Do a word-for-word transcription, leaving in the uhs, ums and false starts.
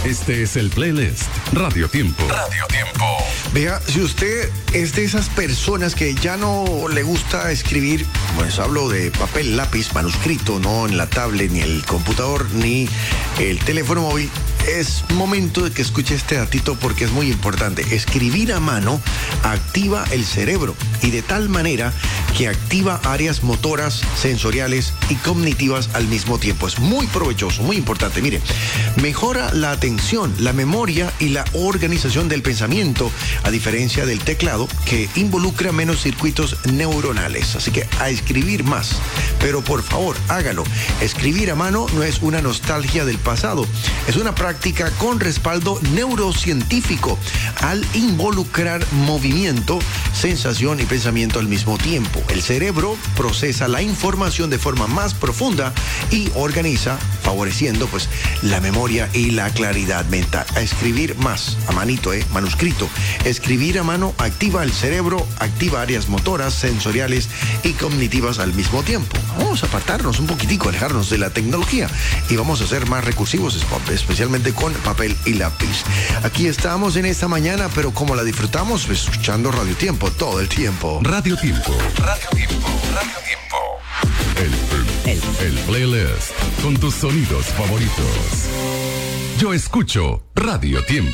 Este es el playlist Radio Tiempo. Radio Tiempo. Vea, si usted es de esas personas que ya no le gusta escribir, pues hablo de papel, lápiz, manuscrito, no en la tablet, ni el computador, ni el teléfono móvil, es momento de que escuche este datito porque es muy importante. Escribir a mano activa el cerebro y de tal manera que activa áreas motoras, sensoriales y cognitivas al mismo tiempo. Es muy provechoso, muy importante. Mire, mejora la atención, la memoria y la organización del pensamiento, a diferencia del teclado, que involucra menos circuitos neuronales. Así que a escribir más. Pero por favor, hágalo. Escribir a mano no es una nostalgia del pasado, es una práctica con respaldo neurocientífico al involucrar movimiento, sensación y pensamiento al mismo tiempo. El cerebro procesa la información de forma más profunda y organiza, favoreciendo pues la memoria y la claridad mental. A escribir más, a manito, eh, manuscrito. Escribir a mano activa el cerebro, activa áreas motoras, sensoriales y cognitivas al mismo tiempo. Vamos a apartarnos un poquitico, alejarnos de la tecnología y vamos a ser más recursivos, especialmente con papel y lápiz. Aquí estamos en esta mañana, pero como la disfrutamos, pues, escuchando Radio Tiempo todo el tiempo. Radio Tiempo. Radio Tiempo. Radio Tiempo. El, el, el playlist con tus sonidos favoritos. Yo escucho Radio Tiempo.